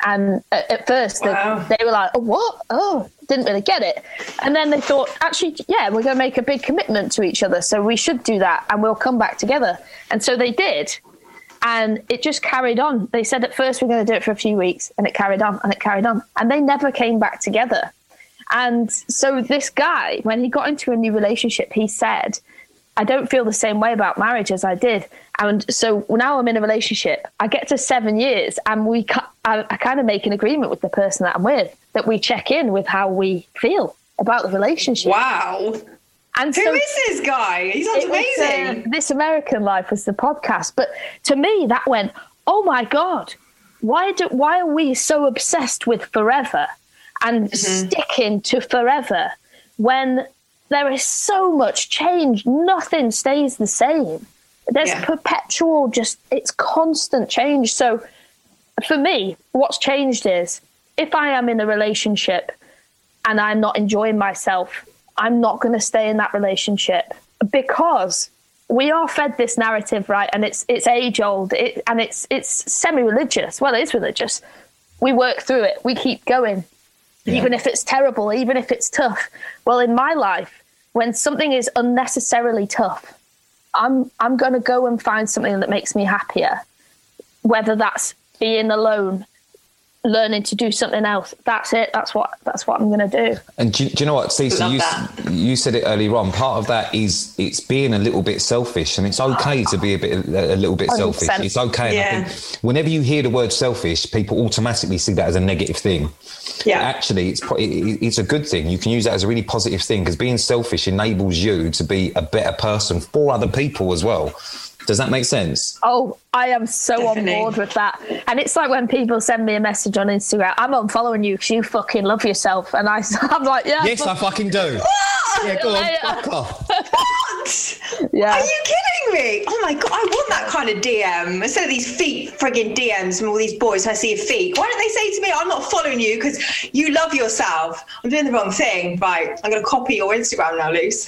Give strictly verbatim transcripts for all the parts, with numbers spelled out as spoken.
And at, at first, wow. they, they were like, oh, what? Oh, didn't really get it. And then they thought, actually, yeah, we're going to make a big commitment to each other. So we should do that and we'll come back together. And so they did. And it just carried on. They said at first we're going to do it for a few weeks, and it carried on and it carried on. And they never came back together. And so this guy, when he got into a new relationship, he said, I don't feel the same way about marriage as I did. And so now I'm in a relationship. I get to seven years and we I, I kind of make an agreement with the person that I'm with, that we check in with how we feel about the relationship. Wow. And Who so is this guy? He sounds amazing. Was, uh, This American Life was the podcast. But to me, that went, oh my God, why do why are we so obsessed with forever and mm-hmm. sticking to forever when there is so much change? Nothing stays the same. There's yeah. perpetual, just, it's constant change. So for me, what's changed is if I am in a relationship and I'm not enjoying myself, I'm not going to stay in that relationship, because we are fed this narrative, right? And it's it's age old, it, and it's it's semi-religious. Well, it is religious. We work through it. We keep going, yeah. even if it's terrible, even if it's tough. Well, in my life, when something is unnecessarily tough, I'm I'm going to go and find something that makes me happier, whether that's being alone, learning to do something else. That's it. That's what that's what I'm going to do. And do, do you know what, Cece, you, you said it earlier on, part of that is it's being a little bit selfish, and it's okay to be a bit a little bit one hundred percent selfish. It's okay. Yeah. And I think whenever you hear the word selfish, people automatically see that as a negative thing. Yeah. Actually, it's it's a good thing. You can use that as a really positive thing, because being selfish enables you to be a better person for other people as well. Does that make sense? Oh, I am so Definitely. on board with that. And it's like when people send me a message on Instagram, I'm unfollowing you because you fucking love yourself. And I, I'm like, yeah. Yes, fuck- I fucking do. What? Yeah, go on, fuck off. What? Yeah. Are you kidding me? Oh my God, I want that kind of D M. Instead of these feet frigging D Ms from all these boys, I see a feet. Why don't they say to me, I'm not following you because you love yourself? I'm doing the wrong thing. Right, I'm going to copy your Instagram now, Luce.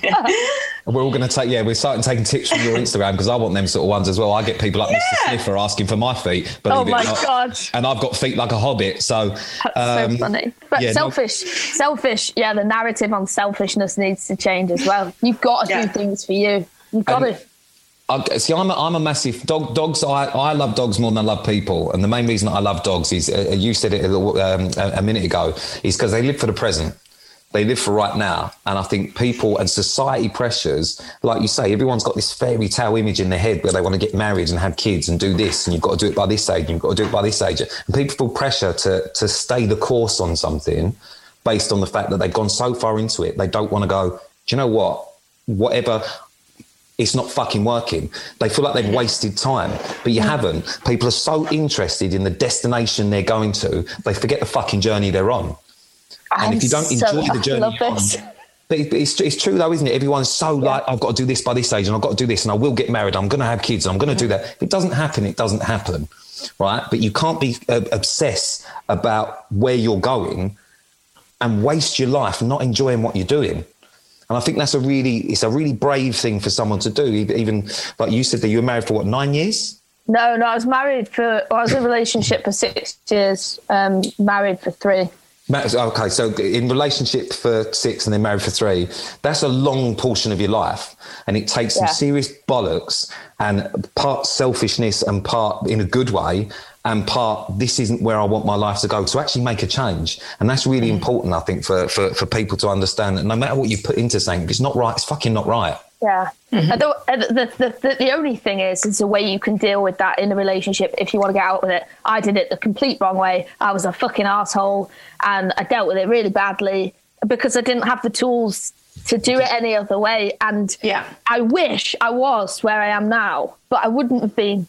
We're all going to take, yeah, we're starting taking tips from your Instagram, because I want them sort of ones as well. I get people like yeah. Mister Sniffer asking for my feet. Oh my it God. And I've got feet like a hobbit. So, That's um, so funny. But yeah, selfish, no- selfish. Yeah, the narrative on selfishness needs to change as well. You've got to yeah. do things for you. You've got and, to. I, see, I'm a, I'm a massive dog. Dogs. I, I love dogs more than I love people, and the main reason I love dogs is uh, you said it a, little, um, a, a minute ago, is because they live for the present. They live for right now. And I think people and society pressures, like you say, everyone's got this fairy tale image in their head where they want to get married and have kids and do this, and you've got to do it by this age, and you've got to do it by this age. And people feel pressure to to stay the course on something based on the fact that they've gone so far into it, they don't want to go, do you know what? Whatever, it's not fucking working. They feel like they've wasted time, but you haven't. People are so interested in the destination they're going to, they forget the fucking journey they're on. And I'm if you don't enjoy so, the journey, I love this. on, but it's, it's true though, isn't it? Everyone's so yeah. like, I've got to do this by this age, and I've got to do this, and I will get married, I'm going to have kids, and I'm going to do that. If it doesn't happen, it doesn't happen, right? But you can't be uh, obsessed about where you're going and waste your life not enjoying what you're doing. And I think that's a really, it's a really brave thing for someone to do. Even like you said that you were married for what, nine years? No, no, I was married for, I was in a relationship for six years, um, married for three. Okay, so in relationship for six and then married for three, that's a long portion of your life. And it takes some yeah. serious bollocks and part selfishness and part in a good way and part this isn't where I want my life to go, to actually make a change. And that's really mm. important, I think, for, for, for people to understand that no matter what you put into something, if it's not right, it's fucking not right. Yeah. Mm-hmm. The, the, the, the, the only thing is, is the way you can deal with that in a relationship if you want to get out with it. I did it the complete wrong way. I was a fucking asshole and I dealt with it really badly because I didn't have the tools to do it any other way. And yeah. I wish I was where I am now, but I wouldn't have been.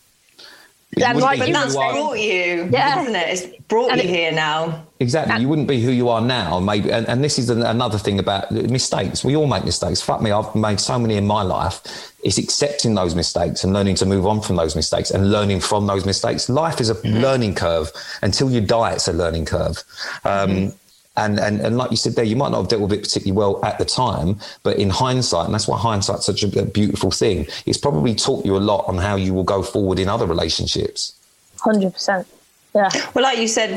And like, but that's brought you, yeah. isn't it? It's brought and you it, here now. Exactly. And, you wouldn't be who you are now, maybe. And, and this is an, another thing about mistakes. We all make mistakes. Fuck me, I've made so many in my life. It's accepting those mistakes and learning to move on from those mistakes and learning from those mistakes. Life is a mm-hmm. learning curve. Until you die, it's a learning curve. Um, mm-hmm. And, and and like you said there, you might not have dealt with it particularly well at the time, but in hindsight, and that's why hindsight's such a beautiful thing, it's probably taught you a lot on how you will go forward in other relationships. one hundred percent. Yeah. Well, like you said,